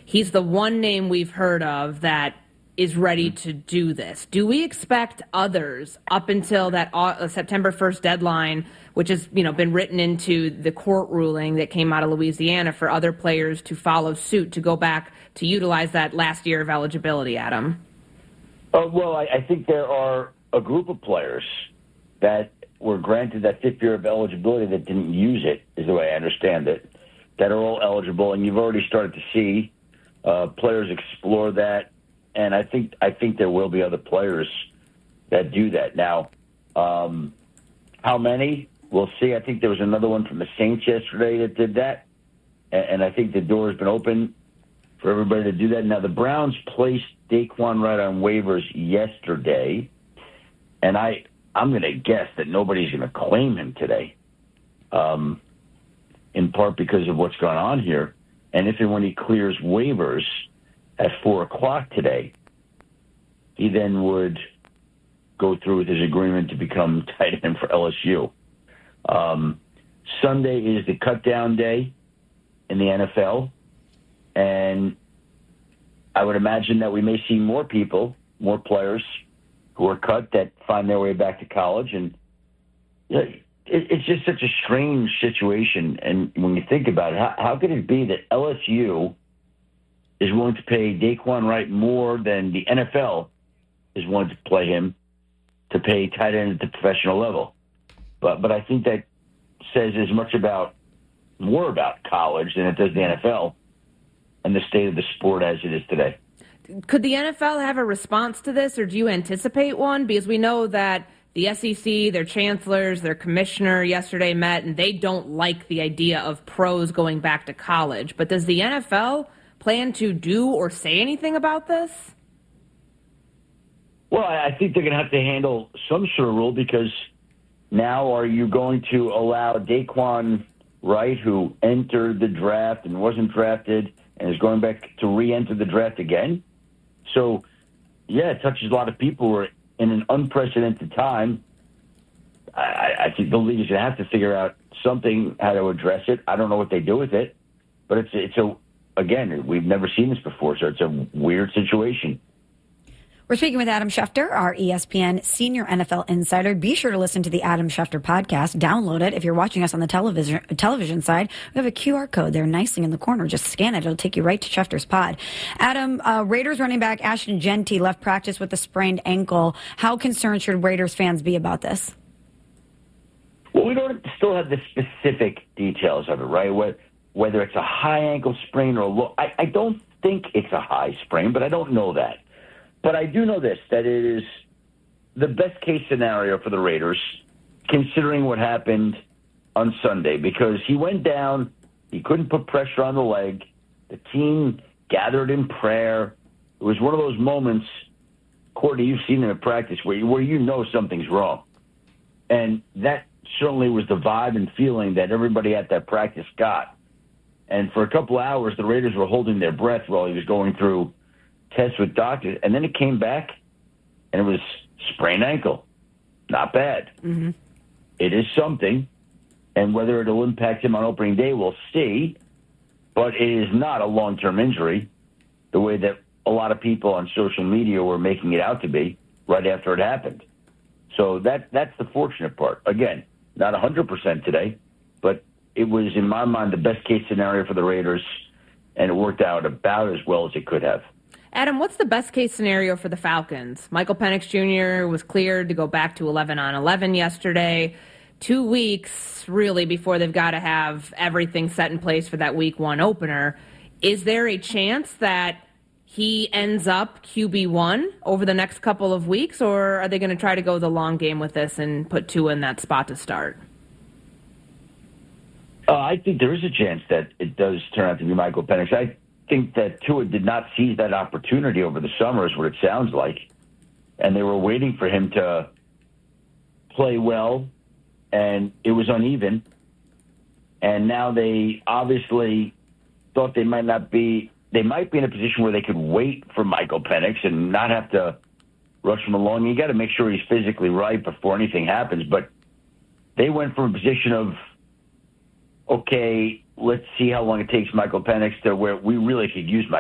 he's the one name we've heard of that is ready to do this. Do we expect others up until that September 1st deadline, which has been written into the court ruling that came out of Louisiana, for other players to follow suit to go back to utilize that last year of eligibility, Adam? Well, I think there are a group of players that were granted that fifth year of eligibility that didn't use it, is the way I understand it, that are all eligible, and you've already started to see players explore that, and I think there will be other players that do that. Now, how many? We'll see. I think there was another one from the Saints yesterday that did that, and I think the door has been open for everybody to do that. Now, the Browns placed Daquan Wright on waivers yesterday, and I'm going to guess that nobody's going to claim him today, in part because of what's going on here. And if and when he clears waivers at 4 o'clock today, he then would go through with his agreement to become tight end for LSU. Sunday is the cut-down day in the NFL, and I would imagine that we may see more players who are cut that find their way back to college. And it's just such a strange situation. And when you think about it, how could it be that LSU is willing to pay Daquan Wright more than the NFL is willing to play him to pay tight end at the professional level? But I think that says as much more about college than it does the NFL and the state of the sport as it is today. Could the NFL have a response to this, or do you anticipate one? Because we know that the SEC, their chancellors, their commissioner yesterday met, and they don't like the idea of pros going back to college. But does the NFL plan to do or say anything about this? Well, I think they're going to have to handle some sort of rule, because now are you going to allow Daquan Wright, who entered the draft and wasn't drafted and is going back to re-enter the draft again? So, yeah, it touches a lot of people. We're in an unprecedented time. I think the league is going to have to figure out something, how to address it. I don't know what they do with it, but again, we've never seen this before, so it's a weird situation. We're speaking with Adam Schefter, our ESPN senior NFL insider. Be sure to listen to the Adam Schefter podcast. Download it. If you're watching us on the television side, we have a QR code there nicely in the corner. Just scan it. It'll take you right to Schefter's pod. Adam, Raiders running back Ashton Jeanty left practice with a sprained ankle. How concerned should Raiders fans be about this? Well, we don't still have the specific details of it, right? Whether it's a high ankle sprain or low. I don't think it's a high sprain, but I don't know that. But I do know this, that it is the best case scenario for the Raiders, considering what happened on Sunday, because he went down, he couldn't put pressure on the leg, the team gathered in prayer. It was one of those moments, Courtney, you've seen him at practice, where you know something's wrong. And that certainly was the vibe and feeling that everybody at that practice got. And for a couple hours, the Raiders were holding their breath while he was going through tests with doctors, and then it came back, and it was sprained ankle. Not bad. Mm-hmm. It is something, and whether it'll impact him on opening day, we'll see, but it is not a long-term injury the way that a lot of people on social media were making it out to be right after it happened. So that's the fortunate part. Again, not 100% today, but it was, in my mind, the best-case scenario for the Raiders, and it worked out about as well as it could have. Adam, what's the best-case scenario for the Falcons? Michael Penix Jr. was cleared to go back to 11-on-11 yesterday. 2 weeks, really, before they've got to have everything set in place for that Week 1 opener. Is there a chance that he ends up QB1 over the next couple of weeks, or are they going to try to go the long game with this and put Tua in that spot to start? I think there is a chance that it does turn out to be Michael Penix. I think that Tua did not seize that opportunity over the summer, is what it sounds like. And they were waiting for him to play well, and it was uneven. And now they obviously thought they might be in a position where they could wait for Michael Penix and not have to rush him along. You got to make sure he's physically right before anything happens. But they went from a position of, okay, let's see how long it takes Michael Penix to where we really could use Michael